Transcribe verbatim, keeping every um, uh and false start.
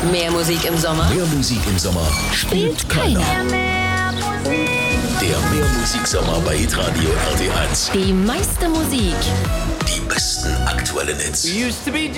Mehr Musik im Sommer Mehr Musik im Sommer spielt keiner. Der Mehrmusiksommer bei Hitradio R T eins. Die meiste Musik. Die besten aktuellen Hits.